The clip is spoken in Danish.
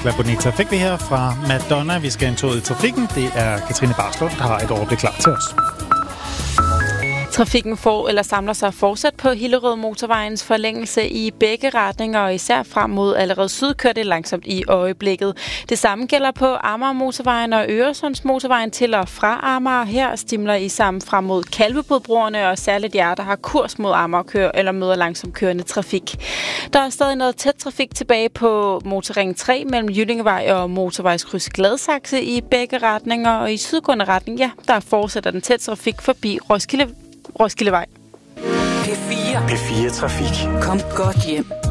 La Bonita fik vi her fra Madonna. Vi skal en tur i trafikken. Det er Katrine Barslund, der har et overblik klar til os. Trafikken samler sig fortsat på Hillerød Motorvejens forlængelse i begge retninger, og især frem mod allerede syd kører det langsomt i øjeblikket. Det samme gælder på Amager Motorvejen og Øresunds Motorvejen til og fra Amager. Her stimler I sammen frem mod Kalvebodbroerne, og særligt jer, der har kurs mod Amager kører eller møder langsomt kørende trafik. Der er stadig noget tæt trafik tilbage på Motorring 3 mellem Jyllingevej og Motorvejskryds Gladsaxe i begge retninger, og i sydgående retning, ja, der fortsætter den tæt trafik forbi Roskildevej. P4 Trafik. Kom godt hjem.